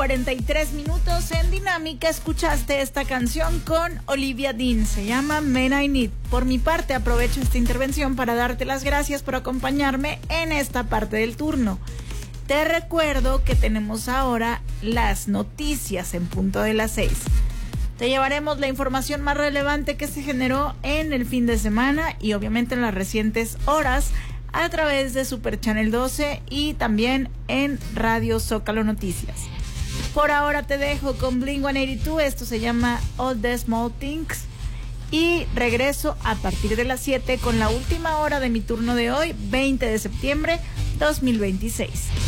7:43 en Dinámica. Escuchaste esta canción con Olivia Dean, se llama Men I Need. Por mi parte, aprovecho esta intervención para darte las gracias por acompañarme en esta parte del turno. Te recuerdo que tenemos ahora las noticias en punto de las 6. Te llevaremos la información más relevante que se generó en el fin de semana y obviamente en las recientes horas a través de Super Channel 12 y también en Radio Zócalo Noticias. Por ahora te dejo con Blink-182, esto se llama All the Small Things, y regreso a partir de las 7 con la última hora de mi turno de hoy, 20 de septiembre 2026.